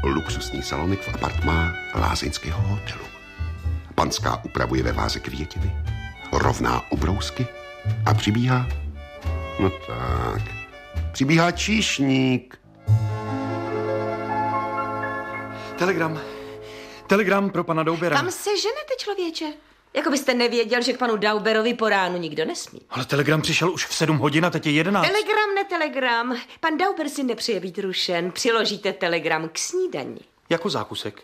Luxusní salonek v apartmá lázeňského hotelu. Panská upravuje ve váze květiny, rovná ubrousky a přibíhá... No tak, přibíhá číšník. Telegram pro pana Daubera. Kam se ženete, člověče? Jako byste nevěděl, že k panu Dauberovi po ránu nikdo nesmí. Ale telegram přišel už v 7 hodin a teď je 11. Telegram. Pan Dauber si nepřeje být rušen. Přiložíte telegram k snídani. Jako zákusek.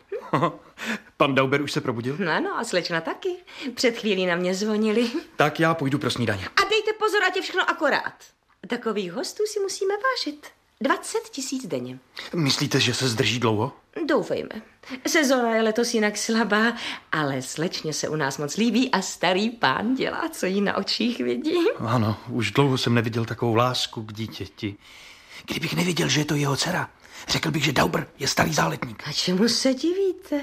Pan Dauber už se probudil? Ano, a slečna taky. Před chvílí na mě zvonili. Tak já půjdu pro snídaně. A dejte pozor, ať je všechno akorát. Takových hostů si musíme vážit. 20 000 denně. Myslíte, že se zdrží dlouho? Doufejme. Sezona je letos jinak slabá, ale slečně se u nás moc líbí a starý pán dělá, co jí na očích vidí. Ano, už dlouho jsem neviděl takovou lásku k dítěti. Kdybych nevěděl, že je to jeho dcera, řekl bych, že Dauber je starý záletník. A čemu se divíte?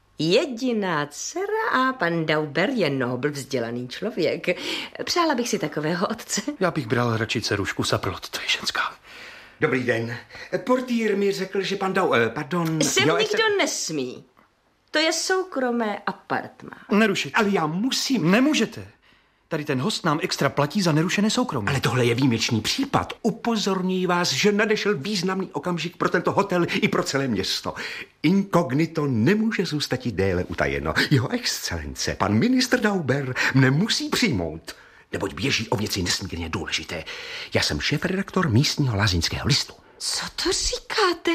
Jediná dcera a pan Dauber je nobl vzdělaný člověk. Přála bych si takového otce. Já bych bral radši dcerušku Saprlot, to je ženská. Dobrý den. Portýr mi řekl, že pan pardon... Sem nikdo nesmí. To je soukromé apartmá. Nerušit. Ale já musím... Nemůžete. Tady ten host nám extra platí za nerušené soukromí. Ale tohle je výjimečný případ. Upozorňuji vás, že nadešel významný okamžik pro tento hotel i pro celé město. Inkognito nemůže zůstat i déle utajeno. Jeho excelence, pan ministr Dauber, mne musí přijmout. Neboť běží o věci nesmírně důležité. Já jsem šéfredaktor místního lázeňského listu. Co to říkáte?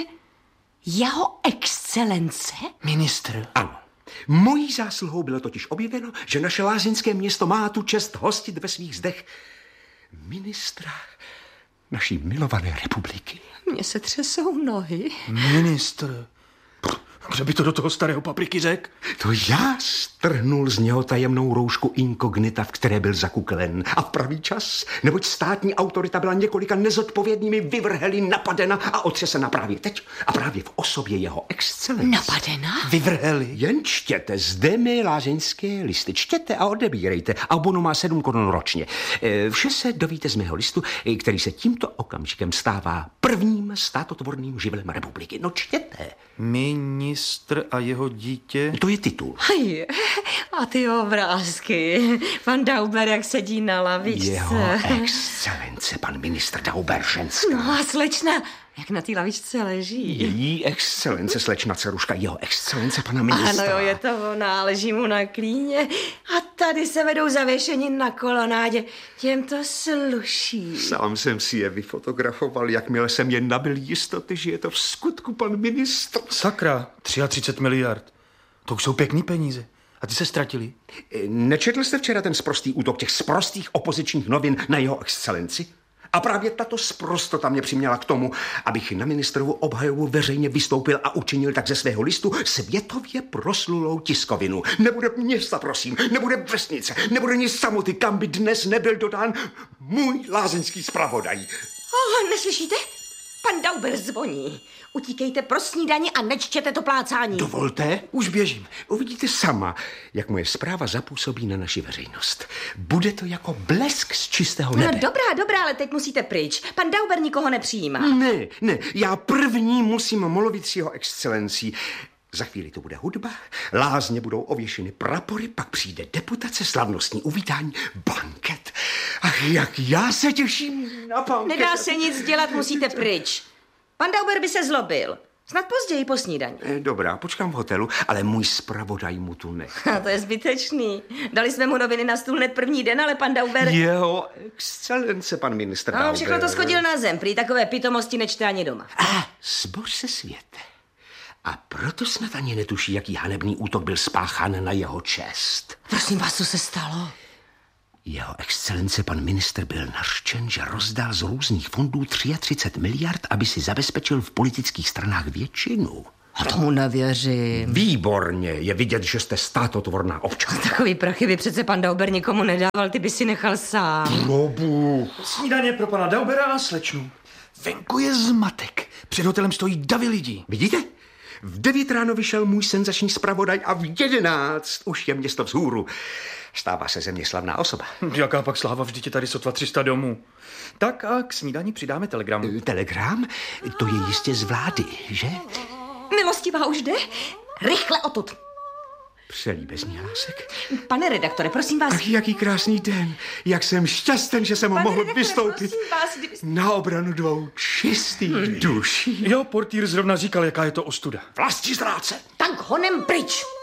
Jeho excelence? Ministr. Ano. Mojí zásluhou bylo totiž objeveno, že naše lázeňské město má tu čest hostit ve svých zdech ministra naší milované republiky. Mně se třesou nohy. Ministr. Kdo by to do toho starého papriky řekl? To já strhnul z něho tajemnou roušku inkognita, v které byl zakuklen. A v pravý čas, neboť státní autorita byla několika nezodpovědnými vyvrheli napadena a otřesena právě teď. A právě v osobě jeho excelence. Napadena? Vyvrheli. Jen čtěte, zde mé lázeňské listy. Čtěte a odebírejte. Abonu má 7 korun ročně. Vše se dovíte z mého listu, který se tímto okamžikem stává prvním státotvorným živlem republiky. No čtěte. Ministr a jeho dítě. To je titul. Hej, a ty obrázky. Pan Dauber, jak sedí na lavičce. Jeho excelence, pan ministr Dauber, ženská. No a slečna, jak na té lavičce leží. Její excelence, slečna dceruška, jeho excelence, pana ministra. Ano, jo, je to ona, leží mu na klíně. A tady se vedou zavěšení na kolonádě. Těm to sluší. Sám jsem si je vyfotografoval, jakmile jsem je nabyl jistoty, že je to v skutku pan ministr. Sakra, 33 miliard. To už jsou pěkný peníze. A ty se ztratili. Nečetl jste včera ten sprostý útok těch sprostých opozičních novin na jeho excelenci? A právě tato sprostota mě přiměla k tomu, abych na ministrovu obhajovu veřejně vystoupil a učinil tak ze svého listu světově proslulou tiskovinu. Nebude města, prosím, nebude vesnice, nebude nic samoty, kam by dnes nebyl dodán můj lázeňský zpravodaj. Neslyšíte? Pan Dauber zvoní. Utíkejte pro snídani a nečtěte to plácání. Dovolte, už běžím. Uvidíte sama, jak moje zpráva zapůsobí na naši veřejnost. Bude to jako blesk z čistého nebe. No dobrá, ale teď musíte pryč. Pan Dauber nikoho nepřijímá. Ne, já první musím mluvit s jeho excelencí. Za chvíli to bude hudba, lázně budou ověšeny prapory, pak přijde deputace, slavnostní uvítání, banket. Ach, jak já se těším na banket. Nedá se nic dělat, musíte pryč. Pan Dauber by se zlobil. Snad později po snídani. Dobrá, počkám v hotelu, ale můj zpravodaj mu tu nech. To je zbytečný. Dali jsme mu noviny na stůl hned první den, ale pan Dauber... Jeho excelence, pan ministr Dauber. Všechno to schodil na zem, prý takové pitomosti nečte ani doma. Zboř se světe. A proto snad ani netuší, jaký hanebný útok byl spáchán na jeho čest. Prosím vás, co se stalo? Jeho excelence pan ministr byl nařčen, že rozdal z různých fondů 33 miliard, aby si zabezpečil v politických stranách většinu. A tomu nevěřím. Výborně, je vidět, že jste státotvorná občanka. Takový prachy by přece pan Dauber nikomu nedával, ty by si nechal sám. Probu. Snídaně pro pana Daubera a slečnu. Venku je zmatek. Před hotelem stojí davy lidí. Vidíte? V 9 ráno vyšel můj senzační zpravodaj a v 11 už je město vzhůru. Stává se ze mě slavná osoba. Jaká pak sláva, vždyť je tady sotva 300 domů. Tak a k snídani přidáme telegram. Telegram? To je jistě z vlády, že? Milostivá už jde? Rychle odtud. Přelíbezný hlásek. Pane redaktore, prosím vás. Ach, jaký krásný den. Jak jsem šťasten, že jsem mohl vystoupit vás, na obranu dvou čistých duší. Jo, portýr zrovna říkal, jaká je to ostuda. Vlastizrádce. Tak honem pryč.